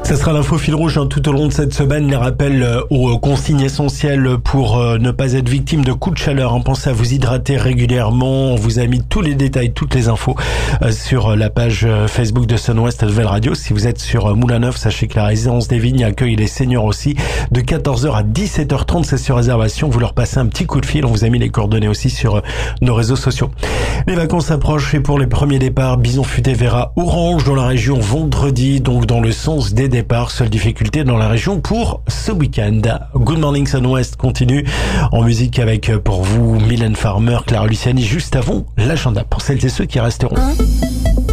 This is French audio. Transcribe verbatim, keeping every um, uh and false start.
Ça sera l'info fil rouge hein, tout au long de cette semaine, les rappels euh, aux consignes essentielles pour euh, ne pas être victime de coups de chaleur. Hein. Pensez à vous hydrater régulièrement. On vous a mis tous les détails, toutes les infos euh, sur la page euh, Facebook de Sun-Ouest Nouvelle Radio. Si vous êtes sur euh, Moulin-Neuf, sachez que la résidence des Vignes accueille les seniors aussi de quatorze heures à dix-sept heures trente. C'est sur réservation. Vous leur passez un petit coup de fil. On vous a mis les coordonnées aussi sur euh, nos réseaux sociaux. Les vacances approchent et pour les premiers départs, Bison Futé verra orange dans la région vendredi, donc dans le sens des départ. Seule difficulté dans la région pour ce week-end. Good Morning Sun-Ouest continue en musique avec pour vous Mylène Farmer, Clara Luciani juste avant l'agenda pour celles et ceux qui resteront.